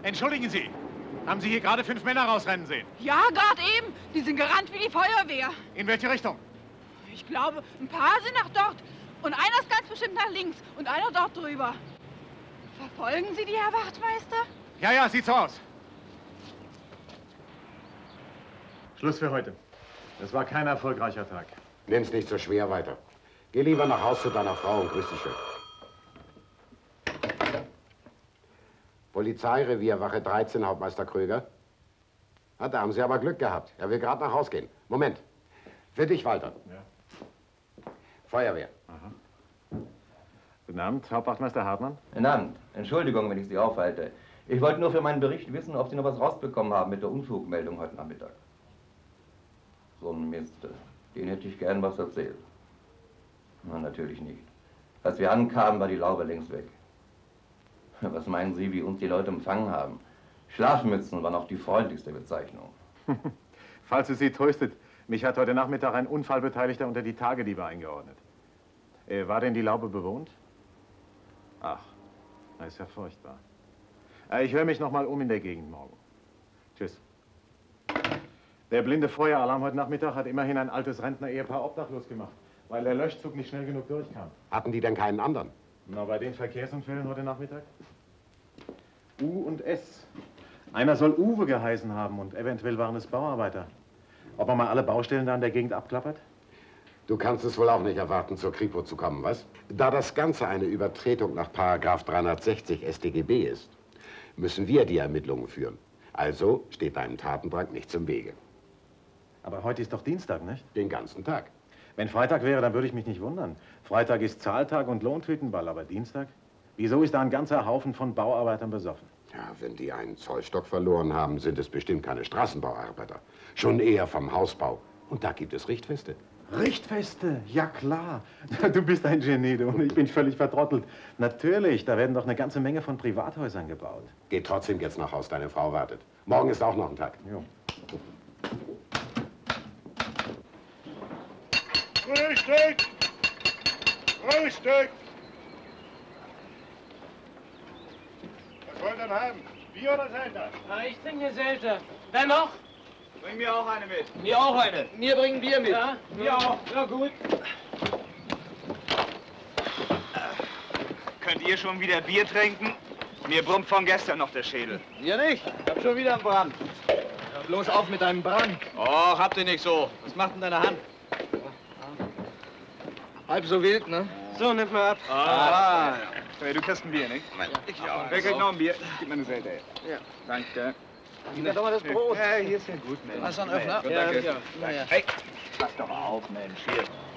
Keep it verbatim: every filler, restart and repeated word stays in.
Entschuldigen Sie, haben Sie hier gerade fünf Männer rausrennen sehen? Ja, gerade eben. Die sind gerannt wie die Feuerwehr. In welche Richtung? Ich glaube, ein paar sind nach dort. Und einer ist ganz bestimmt nach links und einer dort drüber. Verfolgen Sie die, Herr Wachtmeister? Ja, ja, sieht so aus. Schluss für heute. Das war kein erfolgreicher Tag. Nimm's nicht so schwer weiter. Geh lieber nach Haus zu deiner Frau und grüß dich schön. Polizeirevier, Wache dreizehn, Hauptmeister Kröger. Ah, da haben Sie aber Glück gehabt. Er will gerade nach Haus gehen. Moment. Für dich, Walter. Ja. Feuerwehr. Aha. Guten Abend, Hauptwachtmeister Hartmann. Guten Abend. Entschuldigung, wenn ich Sie aufhalte. Ich wollte nur für meinen Bericht wissen, ob Sie noch was rausbekommen haben mit der Unfugmeldung heute Nachmittag. So ein Mist. Den hätte ich gern was erzählt. Na, natürlich nicht. Als wir ankamen, war die Laube längst weg. Was meinen Sie, wie uns die Leute empfangen haben? Schlafmützen war noch die freundlichste Bezeichnung. Falls es Sie tröstet, mich hat heute Nachmittag ein Unfallbeteiligter unter die Tagediebe eingeordnet. Äh, war denn die Laube bewohnt? Ach, das ist ja furchtbar. Äh, ich höre mich noch mal um in der Gegend morgen. Tschüss. Der blinde Feueralarm heute Nachmittag hat immerhin ein altes Rentner-Ehepaar obdachlos gemacht, weil der Löschzug nicht schnell genug durchkam. Hatten die denn keinen anderen? Na, bei den Verkehrsunfällen heute Nachmittag? U und S. Einer soll Uwe geheißen haben und eventuell waren es Bauarbeiter. Ob er mal alle Baustellen da in der Gegend abklappert? Du kannst es wohl auch nicht erwarten, zur Kripo zu kommen, was? Da das Ganze eine Übertretung nach Paragraph dreihundertsechzig S t G B ist, müssen wir die Ermittlungen führen. Also steht deinem Tatendrang nichts im Wege. Aber heute ist doch Dienstag, nicht? Den ganzen Tag. Wenn Freitag wäre, dann würde ich mich nicht wundern. Freitag ist Zahltag und Lohntütenball, aber Dienstag? Wieso ist da ein ganzer Haufen von Bauarbeitern besoffen? Ja, wenn die einen Zollstock verloren haben, sind es bestimmt keine Straßenbauarbeiter. Schon eher vom Hausbau. Und da gibt es Richtfeste. Richtfeste? Ja, klar. Du bist ein Genie, du. Ich bin völlig vertrottelt. Natürlich, da werden doch eine ganze Menge von Privathäusern gebaut. Geh trotzdem jetzt nach Haus, deine Frau wartet. Morgen ist auch noch ein Tag. Jo. Frühstück! Frühstück! Was wollt ihr denn haben? Bier oder Selter? Na, ich trinke Selter. Wer noch? Bring mir auch eine mit. Mir auch eine. Mir bringen Bier mit. Ja, mir auch. Ja, gut. Könnt ihr schon wieder Bier trinken? Mir brummt von gestern noch der Schädel. Ihr nicht? Ich hab schon wieder einen Brand. Ja, bloß auf mit deinem Brand. Och, habt ihr nicht so. Was macht denn deine Hand? Halb so wild, ne? So, nimm mal ab. Ah, ja. Du kriegst ein Bier, nicht? Ja, ich auch. Wer kriegt noch ein Bier? Gib mir eine Selte. Ja. Danke. Gib mir doch mal das Brot. Ja, hier ist ja gut, Mensch. Hast du einen Öffner? Ja, danke. Ja, ja. Hey, pass doch mal auf, Mensch. Hier.